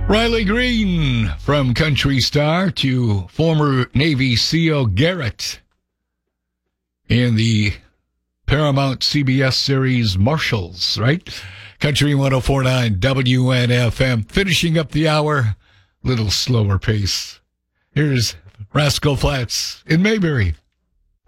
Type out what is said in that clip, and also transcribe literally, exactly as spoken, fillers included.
Riley Green from country star to former Navy SEAL Garrett in the Paramount C B S series Marshals, right? Country one oh four point nine W N F M. Finishing up the hour, little slower pace. Here's Rascal Flatts in Mayberry.